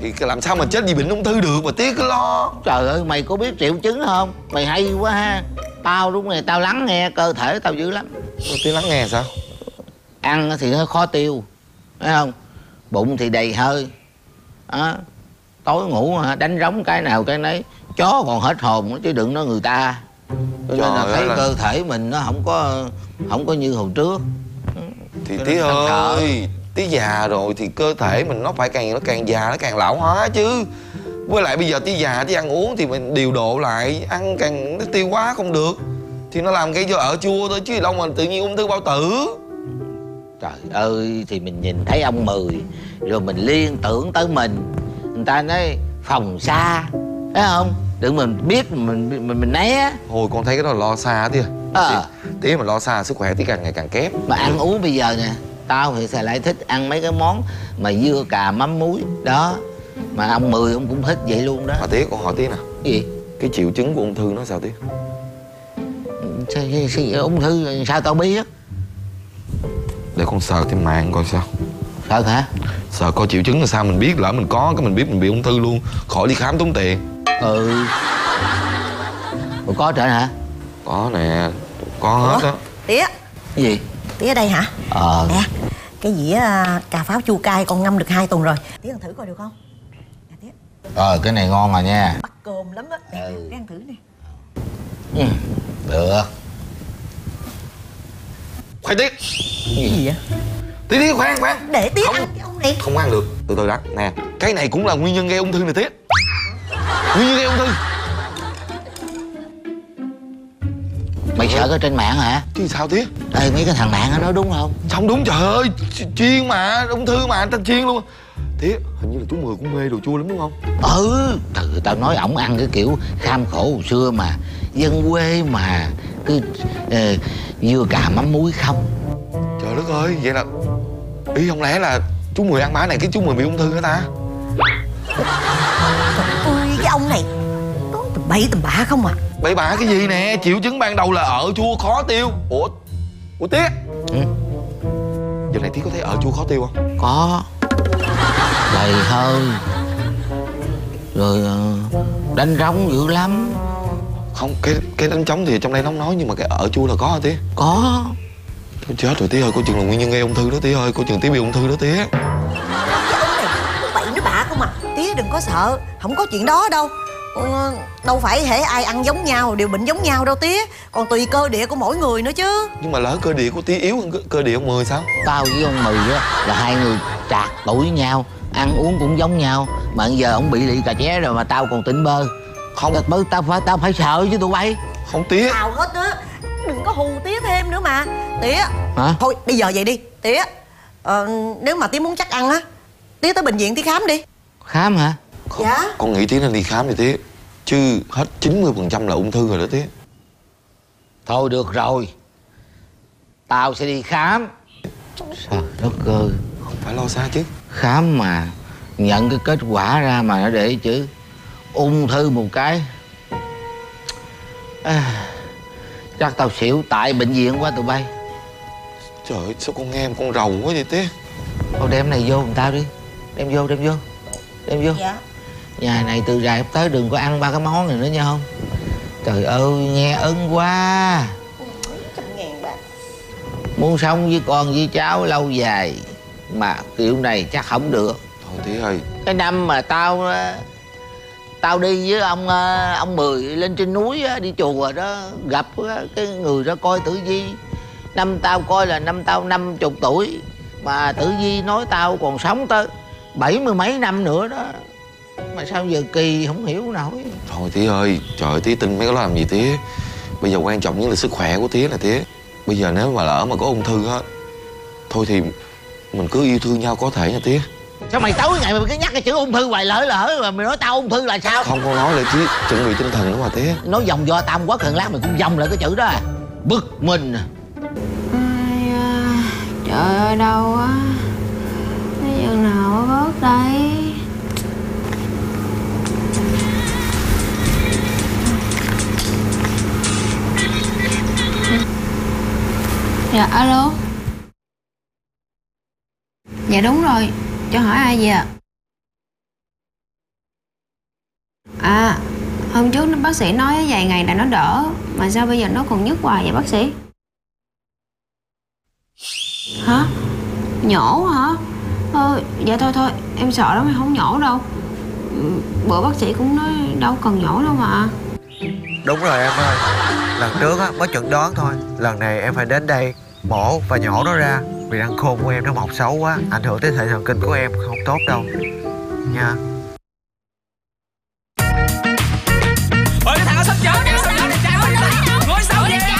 Thì làm sao mà chết vì bệnh ung thư được mà Tía cứ lo. Trời ơi, mày có biết triệu chứng không? Mày hay quá ha. Tao lúc này tao lắng nghe cơ thể tao dữ lắm. Tía lắng nghe sao? Ăn thì nó khó tiêu, thấy không? Bụng thì đầy hơi đó. Tối ngủ đánh rống cái nào cái nấy. Chó còn hết hồn chứ đừng nói người ta. Cho nên là thấy cơ thể mình nó không có như hồi trước. Thì Tía ơi, Tía già rồi thì cơ thể mình nó phải càng già nó càng lão hóa chứ. Với lại bây giờ Tía già, Tía ăn uống thì mình điều độ lại. Ăn càng nó tiêu hóa không được thì nó làm gây cho ợ chua thôi chứ đâu mà tự nhiên ung thư bao tử. Trời ơi, thì mình nhìn thấy ông Mười rồi mình liên tưởng tới mình. Người ta nói phòng xa, thấy không? Đừng mình biết mình né. Thôi con thấy cái đó là lo xa Tía. Tía mà lo xa sức khỏe Tía càng ngày càng kém. Mà ăn uống bây giờ nè, tao thì lại thích ăn mấy cái món mà dưa cà mắm muối đó. Mà ông Mười ông cũng thích vậy luôn đó. Mà Tía, con hỏi Tía nè. Cái gì? Cái triệu chứng của ung thư nó sao Tía? Sao ung thư sao tao biết? Để con sợ thêm mạng coi sao. Sợ hả? Sợ coi triệu chứng là sao mình biết, lỡ mình có cái mình biết mình bị ung thư luôn, khỏi đi khám tốn tiền. Ủa, có trở hả? Có nè, có hết á. Tía. Cái gì? Tía ở đây hả? Nè, cái dĩa cà pháo chua cay con ngâm được 2 tuần rồi. Tía ăn thử coi được không? Nè Tía. Cái này ngon rồi nha. Bắt cơm lắm á. Tía ăn thử nè. Được. Khoan Tía. Cái gì vậy? Tía khoan. Để Tía ăn cái ông này. Không ăn được, từ từ đã. Nè, cái này cũng là nguyên nhân gây ung thư nè Tía. Nguyên nhân gây ung thư. Mày sợ cái trên mạng hả? Chứ sao Tía? Ê, mấy cái thằng mạng nó nói đúng không? Không đúng, trời ơi, chuyên mà, ung thư mà, anh ta chuyên luôn. Tía, hình như là chú Mười cũng mê đồ chua lắm đúng không? Tao nói ổng ăn cái kiểu kham khổ hồi xưa mà. Dân quê mà cứ dưa cà mắm muối không. Trời đất ơi, vậy là ý không lẽ là chú Mười ăn bả này cái chú Mười bị ung thư hả ta? Ôi, cái ông này nói tầm bậy tầm bạ không à. Bậy bạ cái gì nè, triệu chứng ban đầu là ợ chua khó tiêu. Ủa Tía? Giờ này Tía có thấy ợ chua khó tiêu không? Có. Đầy hơi. Rồi đánh rống dữ lắm. Không, cái đánh trống thì trong đây nó không nói, nhưng mà cái ợ chua là có hả Tía? Có. Thôi chết rồi Tía ơi, coi chừng là nguyên nhân gây ung thư đó Tía ơi, coi chừng Tía bị ung thư đó Tía. Cái ông này nó bậy nó bạ không à. Tía đừng có sợ, không có chuyện đó đâu. Đâu phải hễ ai ăn giống nhau đều bệnh giống nhau đâu Tía. Còn tùy cơ địa của mỗi người nữa chứ. Nhưng mà lỡ cơ địa của Tía yếu hơn cơ địa ông Mười sao? Tao với ông Mười á là hai người trạc tuổi nhau, ăn uống cũng giống nhau. Mà giờ ông bị lị cà ché rồi mà tao còn tỉnh bơ. Không, tao phải sợ chứ tụi bay. Không Tía. Nào hết á. Đừng có hù Tía thêm nữa mà. Tía. Hả? Thôi bây giờ vậy đi Tía. Nếu mà Tía muốn chắc ăn á, Tía tới bệnh viện Tía khám đi. Khám hả? Dạ. Con nghĩ Tía nên đi khám đi Tía. Chứ hết 90% là ung thư rồi đó Tía. Thôi được rồi, tao sẽ đi khám. Trời đất ơi. Không phải lo xa chứ. Khám mà nhận cái kết quả ra mà nó để chữ ung thư một cái. Chắc tao xỉu tại bệnh viện quá tụi bay. Trời ơi, sao con nghe mà con rầu quá vậy Tía? Thôi đem này vô người tao đi. Đem vô. Dạ. Nhà này từ rày tới đừng có ăn ba cái món này nữa nha không. Trời ơi, nghe ưng quá. 100.000 bạc. Muốn sống với con với cháu lâu dài mà kiểu này chắc không được. Thôi Tía ơi. Cái năm mà tao đi với ông Mười lên trên núi á, đi chùa đó, gặp cái người đó coi tử vi. Năm tao coi là năm tao 50 tuổi, mà tử vi nói tao còn sống tới 70 mấy năm nữa đó. Mà sao giờ kỳ không hiểu nổi. Thôi Tía ơi, trời ơi, Tía tin mấy cái đó làm gì Tía. Bây giờ quan trọng nhất là sức khỏe của Tía nè Tía. Bây giờ nếu mà lỡ mà có ung thư á, thôi thì mình cứ yêu thương nhau có thể nha Tía. Sao mày tối ngày mày cứ nhắc cái chữ ung thư hoài lỡ mà mày nói tao ung thư là sao? Không, con nói là Tía chuẩn bị tinh thần nữa mà Tía. Nói vòng do tam quốc thần lát mày cũng vòng lại cái chữ đó à. Bực mình. Trời ơi đâu á. Cái chừng nào nó bớt đây. Dạ alo. Dạ đúng rồi. Cho hỏi ai vậy ạ? À, hôm trước bác sĩ nói vài ngày là nó đỡ, mà sao bây giờ nó còn nhức hoài vậy bác sĩ? Hả? Nhổ hả? Dạ thôi em sợ lắm, em không nhổ đâu. Bữa bác sĩ cũng nói đâu cần nhổ đâu mà. Đúng rồi em ơi, lần trước á mới chẩn đoán thôi, lần này em phải đến đây mổ và nhổ nó ra, vì răng khôn của em nó mọc xấu quá, ảnh hưởng tới hệ thần kinh của em không tốt đâu nha. Ôi cái thằng nó sắp chết, ngồi sau về.